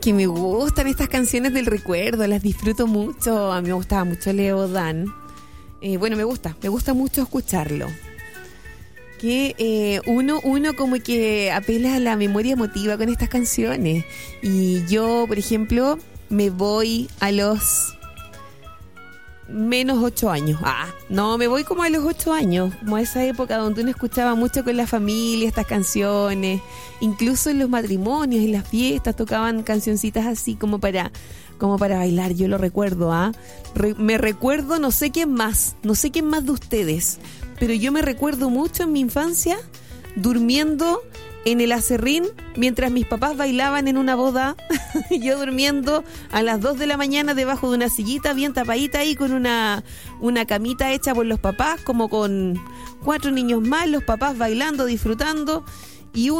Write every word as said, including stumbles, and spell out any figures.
Que me gustan estas canciones del recuerdo, las disfruto mucho. A mí me gustaba mucho Leo Dan. Eh, bueno, me gusta, me gusta mucho escucharlo. Que eh, uno, uno como que apela a la memoria emotiva con estas canciones. Y yo, por ejemplo, me voy a los menos ocho años. Ah, no, me voy como a los ocho años, como a esa época donde uno escuchaba mucho con la familia estas canciones. Incluso en los matrimonios, en las fiestas, tocaban cancioncitas así como para, como para bailar. Yo lo recuerdo, ¿ah? Re- me recuerdo, no sé quién más, no sé quién más de ustedes, pero yo me recuerdo mucho en mi infancia durmiendo en el acerrín mientras mis papás bailaban en una boda. Yo durmiendo a las dos de la mañana debajo de una sillita bien tapadita ahí con una, una camita hecha por los papás, como con cuatro niños más, los papás bailando, disfrutando, y